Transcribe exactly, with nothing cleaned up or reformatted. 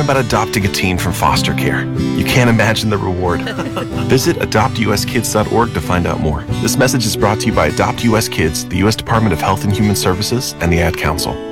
about adopting a teen from foster care? You can't imagine the reward. Visit adopt u s kids dot org to find out more. This message is brought to you by Adopt U S Kids, the U S Department of Health and Human Services, and the Ad Council.